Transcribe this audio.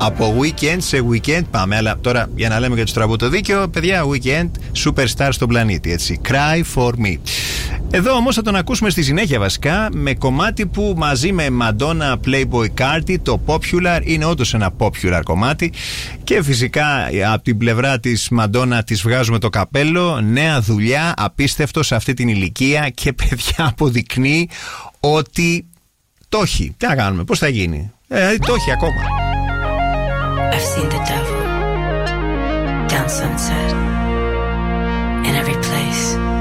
Από weekend σε weekend πάμε. Αλλά τώρα για να λέμε για το στραβό το δίκαιο, παιδιά, weekend, superstar στον πλανήτη. Έτσι. Cry for me. Εδώ όμως θα τον ακούσουμε στη συνέχεια βασικά με κομμάτι που μαζί με Madonna, Playboy Carti, το Popular, είναι όντως ένα popular κομμάτι. Και φυσικά από την πλευρά της Madonna της βγάζουμε το καπέλο. Νέα δουλειά, απίστευτο σε αυτή την ηλικία και παιδιά αποδεικνύει ότι το έχει. Τι να κάνουμε, πώς θα γίνει. Το έχει ακόμα. I've seen the devil down sunset in every place.